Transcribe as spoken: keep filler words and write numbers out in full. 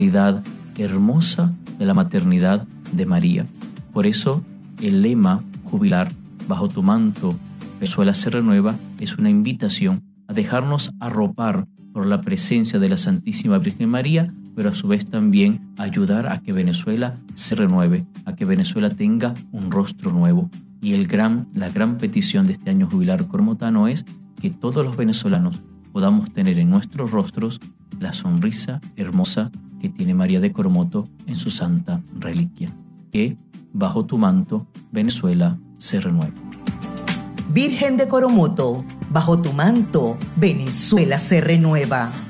realidad hermosa de la maternidad de María. Por eso el lema jubilar bajo tu manto, Venezuela se renueva, es una invitación a dejarnos arropar por la presencia de la Santísima Virgen María, pero a su vez también ayudar a que Venezuela se renueve, a que Venezuela tenga un rostro nuevo. Y el gran, la gran petición de este año jubilar cormotano es que todos los venezolanos podamos tener en nuestros rostros la sonrisa hermosa que tiene María de Coromoto en su santa reliquia. Que bajo tu manto, Venezuela se renueva. Virgen de Coromoto, bajo tu manto, Venezuela se renueva.